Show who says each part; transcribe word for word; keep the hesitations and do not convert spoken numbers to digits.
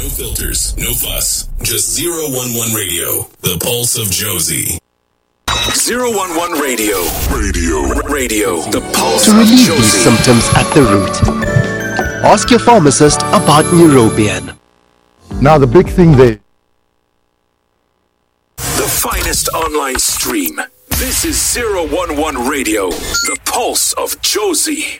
Speaker 1: No filters, no fuss. Just zero one one Radio, the pulse of Josie. zero one one Radio. Radio. Radio, the pulse
Speaker 2: to
Speaker 1: of
Speaker 2: relieve
Speaker 1: Josie.
Speaker 2: these symptoms at the root, ask your pharmacist about Neurobian.
Speaker 3: Now the big thing there.
Speaker 1: The finest online stream. This is zero one one Radio, the pulse of Josie.